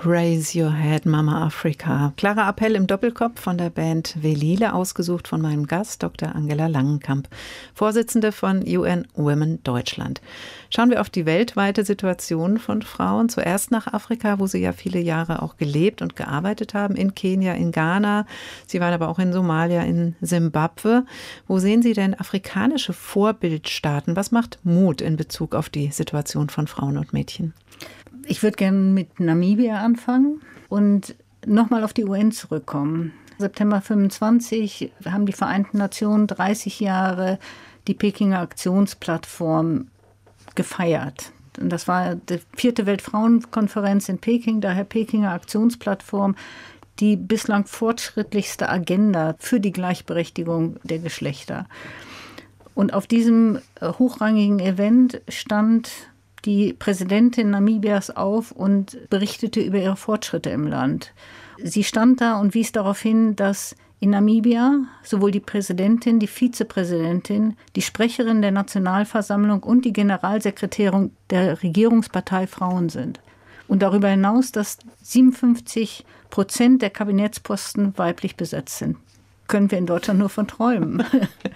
Raise Your Head, Mama Africa. Klarer Appell im Doppelkopf von der Band Velile, ausgesucht von meinem Gast, Dr. Angela Langenkamp, Vorsitzende von UN Women Deutschland. Schauen wir auf die weltweite Situation von Frauen. Zuerst nach Afrika, wo sie ja viele Jahre auch gelebt und gearbeitet haben, in Kenia, in Ghana. Sie waren aber auch in Somalia, in Simbabwe. Wo sehen Sie denn afrikanische Vorbildstaaten? Was macht Mut in Bezug auf die Situation von Frauen und Mädchen? Ich würde gerne mit Namibia anfangen und nochmal auf die UN zurückkommen. September 25 haben die Vereinten Nationen 30 Jahre die Pekinger Aktionsplattform gefeiert. Und das war die 4. Weltfrauenkonferenz in Peking, daher Pekinger Aktionsplattform, die bislang fortschrittlichste Agenda für die Gleichberechtigung der Geschlechter. Und auf diesem hochrangigen Event stand die Präsidentin Namibias auf und berichtete über ihre Fortschritte im Land. Sie stand da und wies darauf hin, dass in Namibia sowohl die Präsidentin, die Vizepräsidentin, die Sprecherin der Nationalversammlung und die Generalsekretärin der Regierungspartei Frauen sind. Und darüber hinaus, dass 57% der Kabinettsposten weiblich besetzt sind. Können wir in Deutschland nur von träumen.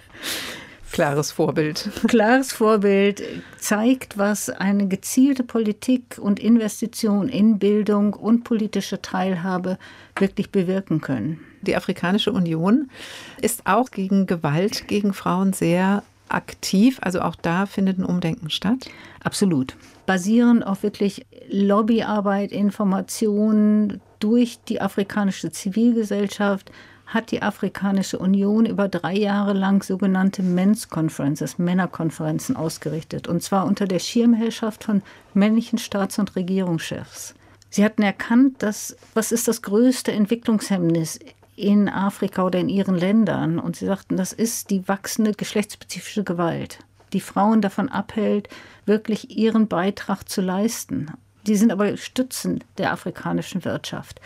Klares Vorbild. Klares Vorbild zeigt, was eine gezielte Politik und Investition in Bildung und politische Teilhabe wirklich bewirken können. Die Afrikanische Union ist auch gegen Gewalt gegen Frauen sehr aktiv. Also auch da findet ein Umdenken statt? Absolut. Basierend auf wirklich Lobbyarbeit, Informationen durch die afrikanische Zivilgesellschaft hat die Afrikanische Union über 3 Jahre lang sogenannte Men's Conferences, Männerkonferenzen ausgerichtet. Und zwar unter der Schirmherrschaft von männlichen Staats- und Regierungschefs. Sie hatten erkannt, was ist das größte Entwicklungshemmnis in Afrika oder in ihren Ländern. Und sie sagten, das ist die wachsende geschlechtsspezifische Gewalt, die Frauen davon abhält, wirklich ihren Beitrag zu leisten. Die sind aber Stützen der afrikanischen Wirtschaft.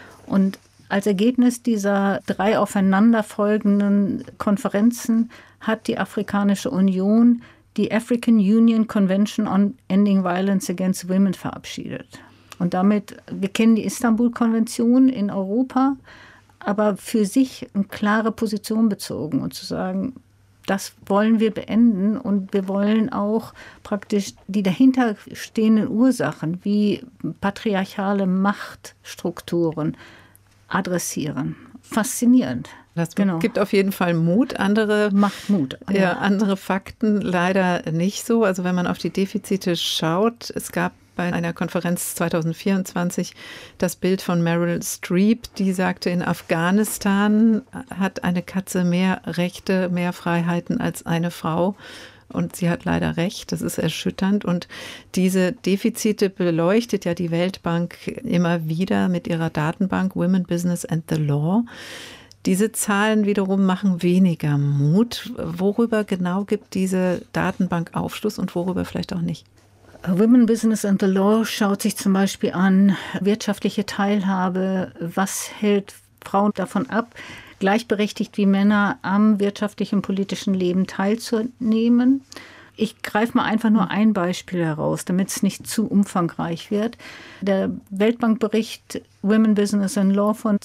Und als Ergebnis dieser 3 aufeinanderfolgenden Konferenzen hat die Afrikanische Union die African Union Convention on Ending Violence Against Women verabschiedet. Und damit, wir kennen die Istanbul-Konvention in Europa, aber für sich eine klare Position bezogen und zu sagen, das wollen wir beenden und wir wollen auch praktisch die dahinterstehenden Ursachen wie patriarchale Machtstrukturen adressieren. Faszinierend. Das gibt auf jeden Fall Mut. Macht Mut. Ja, andere Fakten leider nicht so. Also wenn man auf die Defizite schaut, es gab bei einer Konferenz 2024 das Bild von Meryl Streep, die sagte, in Afghanistan hat eine Katze mehr Rechte, mehr Freiheiten als eine Frau. Und sie hat leider recht, das ist erschütternd. Und diese Defizite beleuchtet ja die Weltbank immer wieder mit ihrer Datenbank Women, Business and the Law. Diese Zahlen wiederum machen weniger Mut. Worüber genau gibt diese Datenbank Aufschluss und worüber vielleicht auch nicht? Women, Business and the Law schaut sich zum Beispiel an wirtschaftliche Teilhabe. Was hält Frauen davon ab, gleichberechtigt wie Männer am wirtschaftlichen und politischen Leben teilzunehmen? Ich greife mal einfach nur ein Beispiel heraus, damit es nicht zu umfangreich wird. Der Weltbankbericht Women, Business and Law von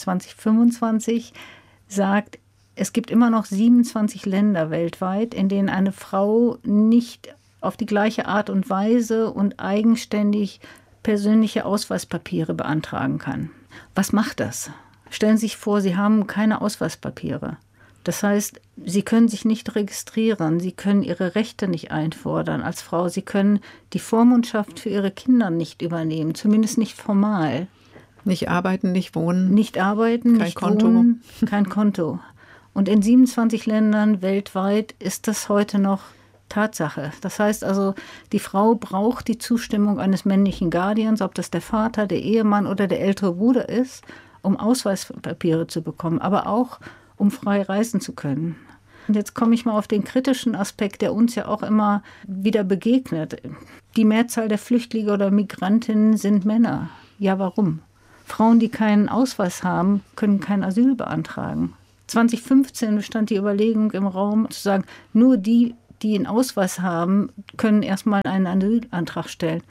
2025 sagt, es gibt immer noch 27 Länder weltweit, in denen eine Frau nicht auf die gleiche Art und Weise und eigenständig persönliche Ausweispapiere beantragen kann. Was macht das? Stellen Sie sich vor, Sie haben keine Ausweispapiere. Das heißt, Sie können sich nicht registrieren, Sie können Ihre Rechte nicht einfordern als Frau, Sie können die Vormundschaft für Ihre Kinder nicht übernehmen, zumindest nicht formal. Nicht arbeiten, nicht wohnen. Nicht arbeiten, kein nicht Konto. Wohnen, kein Konto. Und in 27 Ländern weltweit ist das heute noch Tatsache. Das heißt also, die Frau braucht die Zustimmung eines männlichen Guardians, ob das der Vater, der Ehemann oder der ältere Bruder ist, um Ausweispapiere zu bekommen, aber auch um frei reisen zu können. Und jetzt komme ich mal auf den kritischen Aspekt, der uns ja auch immer wieder begegnet. Die Mehrzahl der Flüchtlinge oder Migrantinnen sind Männer. Ja, warum? Frauen, die keinen Ausweis haben, können kein Asyl beantragen. 2015 bestand die Überlegung im Raum, zu sagen, nur die einen Ausweis haben, können erstmal einen Asylantrag stellen.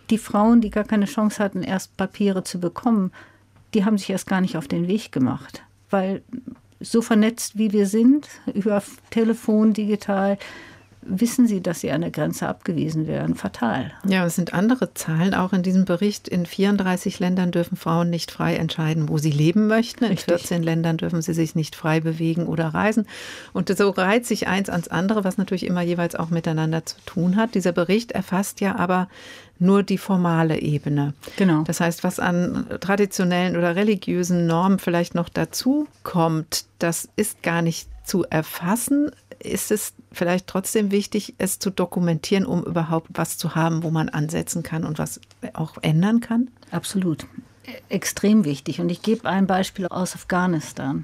Die Frauen, die gar keine Chance hatten, erst Papiere zu bekommen, die haben sich erst gar nicht auf den Weg gemacht. Weil so vernetzt wie wir sind, über Telefon, digital, wissen sie, dass sie an der Grenze abgewiesen werden. Fatal. Ja, es sind andere Zahlen auch in diesem Bericht. In 34 Ländern dürfen Frauen nicht frei entscheiden, wo sie leben möchten. In 14 Ländern dürfen sie sich nicht frei bewegen oder reisen. Und so reiht sich eins ans andere, was natürlich immer jeweils auch miteinander zu tun hat. Dieser Bericht erfasst ja aber nur die formale Ebene. Genau. Das heißt, was an traditionellen oder religiösen Normen vielleicht noch dazu kommt, das ist gar nicht zu erfassen. Ist es vielleicht trotzdem wichtig, es zu dokumentieren, um überhaupt was zu haben, wo man ansetzen kann und was auch ändern kann? Absolut. Extrem wichtig. Und ich gebe ein Beispiel aus Afghanistan.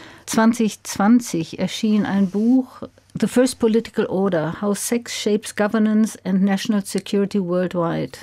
2020 erschien ein Buch, The First Political Order, How Sex Shapes Governance and National Security Worldwide.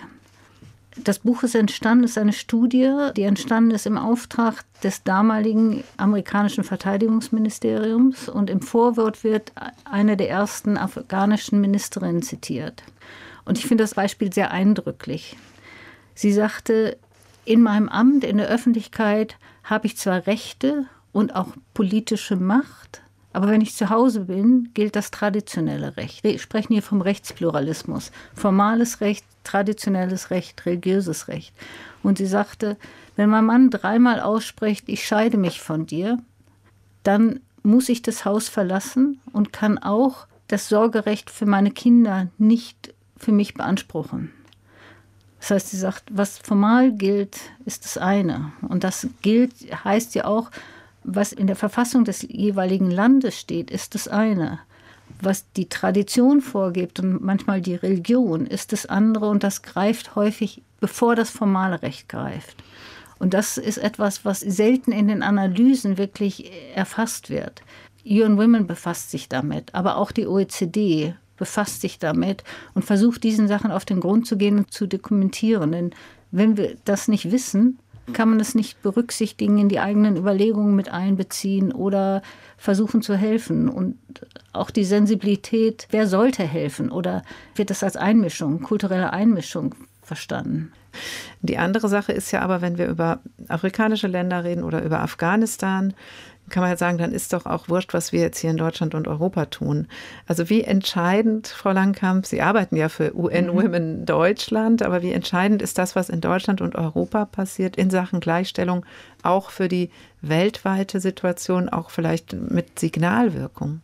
Das Buch ist entstanden, ist eine Studie, die entstanden ist im Auftrag des damaligen amerikanischen Verteidigungsministeriums. Und im Vorwort wird eine der ersten afghanischen Ministerinnen zitiert. Und ich finde das Beispiel sehr eindrücklich. Sie sagte, in meinem Amt, in der Öffentlichkeit habe ich zwar Rechte und auch politische Macht, aber wenn ich zu Hause bin, gilt das traditionelle Recht. Wir sprechen hier vom Rechtspluralismus. Formales Recht, traditionelles Recht, religiöses Recht. Und sie sagte, wenn mein Mann 3-mal ausspricht, ich scheide mich von dir, dann muss ich das Haus verlassen und kann auch das Sorgerecht für meine Kinder nicht für mich beanspruchen. Das heißt, sie sagt, was formal gilt, ist das eine. Und das gilt, heißt ja auch, was in der Verfassung des jeweiligen Landes steht, ist das eine. Was die Tradition vorgibt und manchmal die Religion, ist das andere. Und das greift häufig, bevor das formale Recht greift. Und das ist etwas, was selten in den Analysen wirklich erfasst wird. UN Women befasst sich damit, aber auch die OECD befasst sich damit und versucht, diesen Sachen auf den Grund zu gehen und zu dokumentieren. Denn wenn wir das nicht wissen, kann man es nicht berücksichtigen, in die eigenen Überlegungen mit einbeziehen oder versuchen zu helfen. Und auch die Sensibilität, wer sollte helfen? Oder wird das als Einmischung, kulturelle Einmischung verstanden? Die andere Sache ist ja aber, wenn wir über afrikanische Länder reden oder über Afghanistan, kann man ja sagen, dann ist doch auch wurscht, was wir jetzt hier in Deutschland und Europa tun. Also wie entscheidend, Frau Langkamp, Sie arbeiten ja für UN Women Deutschland, aber wie entscheidend ist das, was in Deutschland und Europa passiert in Sachen Gleichstellung, auch für die weltweite Situation, auch vielleicht mit Signalwirkung?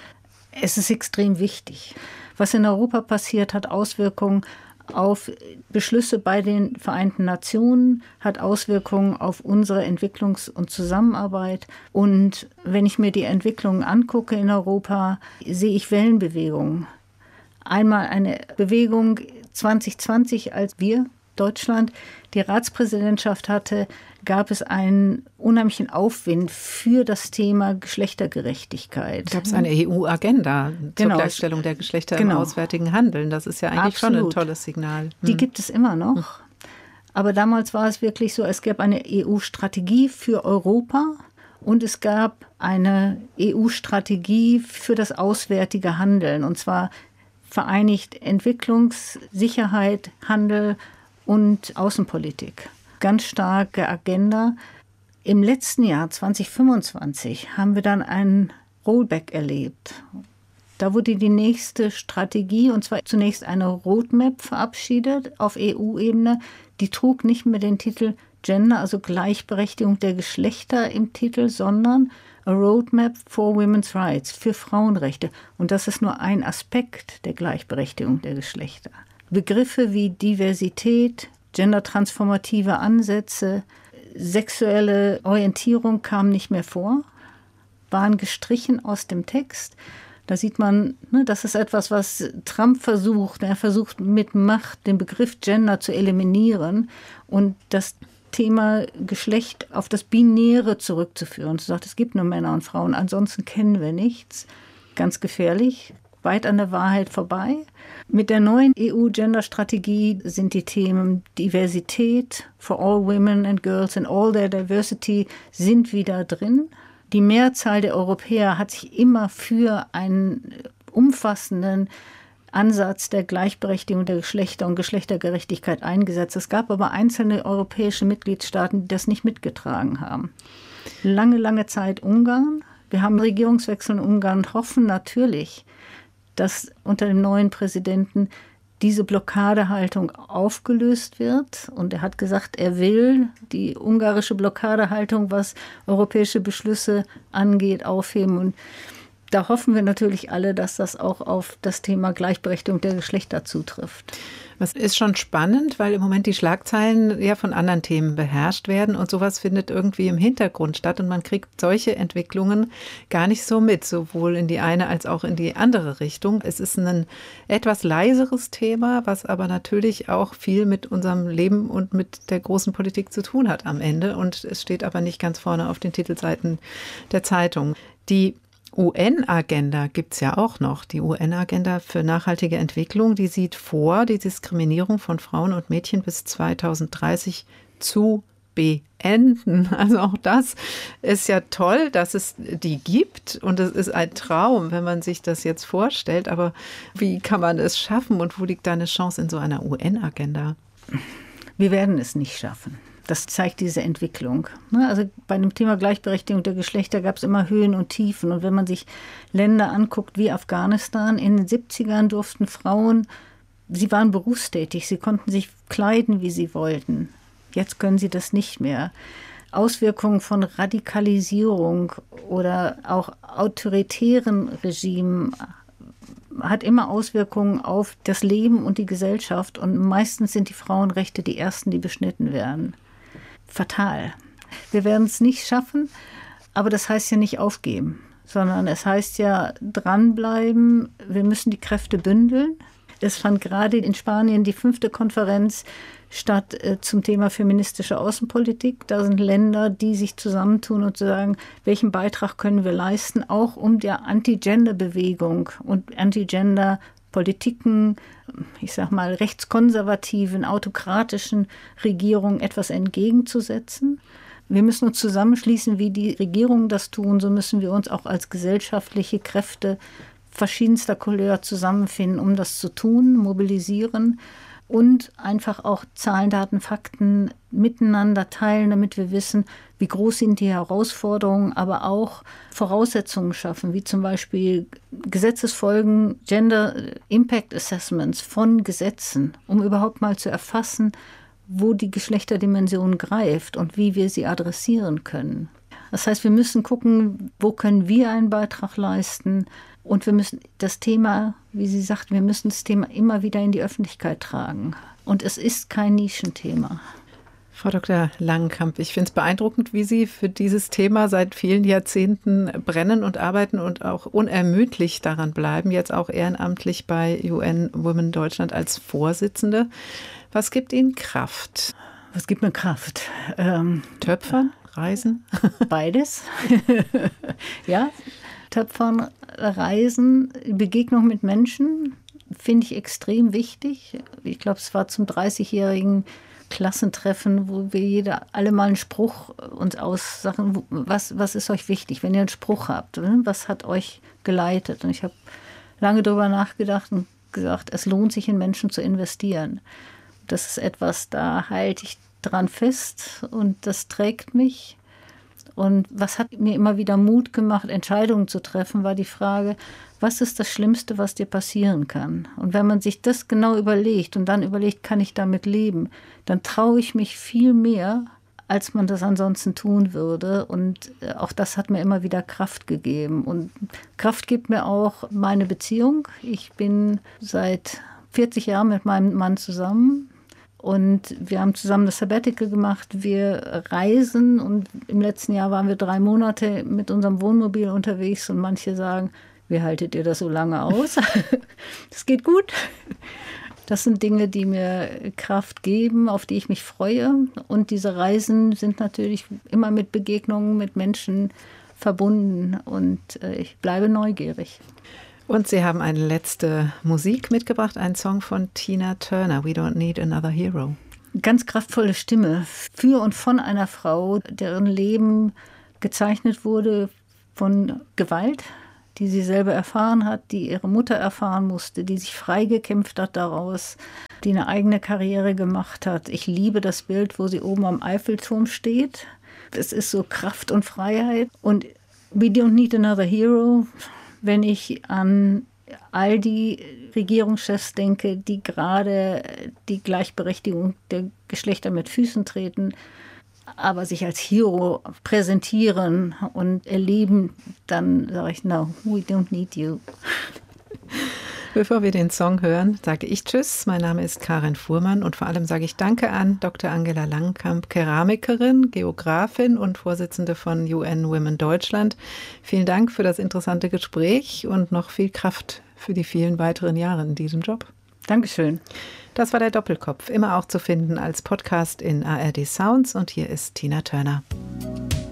Es ist extrem wichtig. Was in Europa passiert, hat Auswirkungen auf Beschlüsse bei den Vereinten Nationen, hat Auswirkungen auf unsere Entwicklungs- und Zusammenarbeit. Und wenn ich mir die Entwicklungen angucke in Europa, sehe ich Wellenbewegungen. Einmal eine Bewegung 2020, als wir, Deutschland, die Ratspräsidentschaft hatte, gab es einen unheimlichen Aufwind für das Thema Geschlechtergerechtigkeit. Gab es eine EU-Agenda zur Gleichstellung der Geschlechter im auswärtigen Handeln. Das ist ja eigentlich schon ein tolles Signal. Die gibt es immer noch. Aber damals war es wirklich so, es gab eine EU-Strategie für Europa und es gab eine EU-Strategie für das auswärtige Handeln. Und zwar vereinigt Entwicklungssicherheit, Handel und Außenpolitik. Ganz starke Agenda. Im letzten Jahr, 2025, haben wir dann einen Rollback erlebt. Da wurde die nächste Strategie, und zwar zunächst eine Roadmap verabschiedet auf EU-Ebene. Die trug nicht mehr den Titel Gender, also Gleichberechtigung der Geschlechter im Titel, sondern A Roadmap for Women's Rights, für Frauenrechte. Und das ist nur ein Aspekt der Gleichberechtigung der Geschlechter. Begriffe wie Diversität, gendertransformative Ansätze, sexuelle Orientierung kamen nicht mehr vor, waren gestrichen aus dem Text. Da sieht man, das ist etwas, was Trump versucht. Er versucht mit Macht den Begriff Gender zu eliminieren und das Thema Geschlecht auf das Binäre zurückzuführen. Sie sagt, es gibt nur Männer und Frauen, ansonsten kennen wir nichts. Ganz gefährlich, weit an der Wahrheit vorbei. Mit der neuen EU-Gender-Strategie sind die Themen Diversität for all women and girls and all their diversity sind wieder drin. Die Mehrzahl der Europäer hat sich immer für einen umfassenden Ansatz der Gleichberechtigung der Geschlechter und Geschlechtergerechtigkeit eingesetzt. Es gab aber einzelne europäische Mitgliedstaaten, die das nicht mitgetragen haben. Lange, lange Zeit Ungarn. Wir haben Regierungswechsel in Ungarn und hoffen natürlich, dass unter dem neuen Präsidenten diese Blockadehaltung aufgelöst wird. Und er hat gesagt, er will die ungarische Blockadehaltung, was europäische Beschlüsse angeht, aufheben. Und da hoffen wir natürlich alle, dass das auch auf das Thema Gleichberechtigung der Geschlechter zutrifft. Das ist schon spannend, weil im Moment die Schlagzeilen ja von anderen Themen beherrscht werden und sowas findet irgendwie im Hintergrund statt und man kriegt solche Entwicklungen gar nicht so mit, sowohl in die eine als auch in die andere Richtung. Es ist ein etwas leiseres Thema, was aber natürlich auch viel mit unserem Leben und mit der großen Politik zu tun hat am Ende und es steht aber nicht ganz vorne auf den Titelseiten der Zeitung. Die UN-Agenda gibt es ja auch noch. Die UN-Agenda für nachhaltige Entwicklung, die sieht vor, die Diskriminierung von Frauen und Mädchen bis 2030 zu beenden. Also auch das ist ja toll, dass es die gibt und es ist ein Traum, wenn man sich das jetzt vorstellt. Aber wie kann man es schaffen und wo liegt da eine Chance in so einer UN-Agenda? Wir werden es nicht schaffen. Das zeigt diese Entwicklung. Also bei dem Thema Gleichberechtigung der Geschlechter gab es immer Höhen und Tiefen. Und wenn man sich Länder anguckt wie Afghanistan, in den 70ern durften Frauen, sie waren berufstätig, sie konnten sich kleiden, wie sie wollten. Jetzt können sie das nicht mehr. Auswirkungen von Radikalisierung oder auch autoritären Regimen hat immer Auswirkungen auf das Leben und die Gesellschaft. Und meistens sind die Frauenrechte die ersten, die beschnitten werden. Fatal. Wir werden es nicht schaffen, aber das heißt ja nicht aufgeben, sondern es heißt ja dranbleiben. Wir müssen die Kräfte bündeln. Es fand gerade in Spanien die 5. Konferenz statt zum Thema feministische Außenpolitik. Da sind Länder, die sich zusammentun und sagen, welchen Beitrag können wir leisten, auch um der Anti-Gender-Bewegung und Anti-Gender-Politiken, ich sag mal rechtskonservativen, autokratischen Regierungen etwas entgegenzusetzen. Wir müssen uns zusammenschließen, wie die Regierungen das tun. So müssen wir uns auch als gesellschaftliche Kräfte verschiedenster Couleur zusammenfinden, um das zu tun, mobilisieren und einfach auch Zahlen, Daten, Fakten miteinander teilen, damit wir wissen, wie groß sind die Herausforderungen, aber auch Voraussetzungen schaffen, wie zum Beispiel Gesetzesfolgen, Gender Impact Assessments von Gesetzen, um überhaupt mal zu erfassen, wo die Geschlechterdimension greift und wie wir sie adressieren können. Das heißt, wir müssen gucken, wo können wir einen Beitrag leisten. Und wir müssen das Thema, wie Sie sagten, wir müssen das Thema immer wieder in die Öffentlichkeit tragen. Und es ist kein Nischenthema. Frau Dr. Langenkamp, ich finde es beeindruckend, wie Sie für dieses Thema seit vielen Jahrzehnten brennen und arbeiten und auch unermüdlich daran bleiben, jetzt auch ehrenamtlich bei UN Women Deutschland als Vorsitzende. Was gibt Ihnen Kraft? Was gibt mir Kraft? Töpfern? Reisen? Beides. Ja. Töpfern, Reisen, Begegnung mit Menschen finde ich extrem wichtig. Ich glaube, es war zum 30-jährigen Klassentreffen, wo wir alle mal einen Spruch uns aussagen, was ist euch wichtig, wenn ihr einen Spruch habt, ne? Was hat euch geleitet? Und ich habe lange darüber nachgedacht und gesagt, es lohnt sich in Menschen zu investieren. Das ist etwas, da halte ich dran fest und das trägt mich. Und was hat mir immer wieder Mut gemacht, Entscheidungen zu treffen, war die Frage, was ist das Schlimmste, was dir passieren kann? Und wenn man sich das genau überlegt und dann überlegt, kann ich damit leben, dann traue ich mich viel mehr, als man das ansonsten tun würde. Und auch das hat mir immer wieder Kraft gegeben. Und Kraft gibt mir auch meine Beziehung. Ich bin seit 40 Jahren mit meinem Mann zusammen. Und wir haben zusammen das Sabbatical gemacht. Wir reisen und im letzten Jahr waren wir 3 Monate mit unserem Wohnmobil unterwegs und manche sagen, wie haltet ihr das so lange aus? Das geht gut. Das sind Dinge, die mir Kraft geben, auf die ich mich freue. Und diese Reisen sind natürlich immer mit Begegnungen mit Menschen verbunden und ich bleibe neugierig. Und Sie haben eine letzte Musik mitgebracht, einen Song von Tina Turner, We Don't Need Another Hero. Ganz kraftvolle Stimme für und von einer Frau, deren Leben gezeichnet wurde von Gewalt, die sie selber erfahren hat, die ihre Mutter erfahren musste, die sich freigekämpft hat daraus, die eine eigene Karriere gemacht hat. Ich liebe das Bild, wo sie oben am Eiffelturm steht. Es ist so Kraft und Freiheit. Und We Don't Need Another Hero, wenn ich an all die Regierungschefs denke, die gerade die Gleichberechtigung der Geschlechter mit Füßen treten, aber sich als Hero präsentieren und erleben, dann sage ich, no, we don't need you. Bevor wir den Song hören, sage ich Tschüss. Mein Name ist Karin Fuhrmann und vor allem sage ich Danke an Dr. Angela Langenkamp, Keramikerin, Geografin und Vorsitzende von UN Women Deutschland. Vielen Dank für das interessante Gespräch und noch viel Kraft für die vielen weiteren Jahre in diesem Job. Dankeschön. Das war der Doppelkopf, immer auch zu finden als Podcast in ARD Sounds und hier ist Tina Turner.